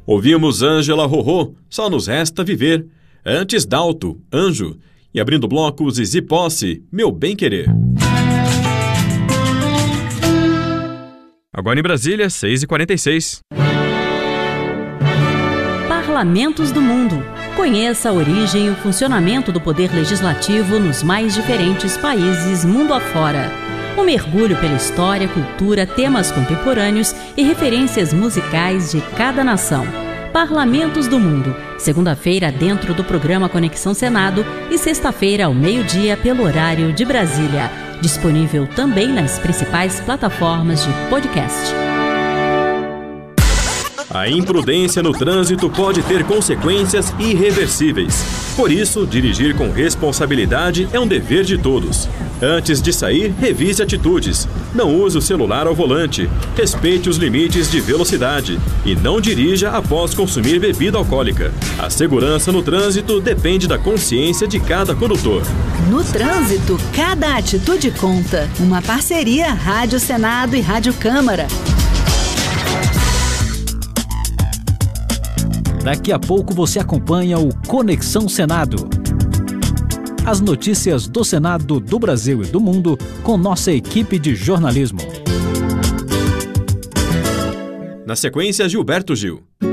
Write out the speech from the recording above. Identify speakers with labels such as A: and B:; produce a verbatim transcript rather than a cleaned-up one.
A: Ouvimos Ângela Rorô, Só Nos Resta Viver. Antes Dalto, Anjo. E abrindo o bloco, Zizi Posse, Meu Bem Querer. Agora em Brasília, seis e quarenta e seis.
B: Parlamentos do Mundo. Conheça a origem e o funcionamento do poder legislativo nos mais diferentes países mundo afora. Um mergulho pela história, cultura, temas contemporâneos e referências musicais de cada nação. Parlamentos do Mundo, segunda-feira dentro do programa Conexão Senado e sexta-feira ao meio-dia pelo horário de Brasília. Disponível também nas principais plataformas de podcast.
A: A imprudência no trânsito pode ter consequências irreversíveis. Por isso, dirigir com responsabilidade é um dever de todos. Antes de sair, revise atitudes. Não use o celular ao volante. Respeite os limites de velocidade. E não dirija após consumir bebida alcoólica. A segurança no trânsito depende da consciência de cada condutor.
C: No trânsito, cada atitude conta. Uma parceria Rádio Senado e Rádio Câmara.
D: Daqui a pouco você acompanha o Conexão Senado. As notícias do Senado, do Brasil e do mundo com nossa equipe de jornalismo.
A: Na sequência, Gilberto Gil.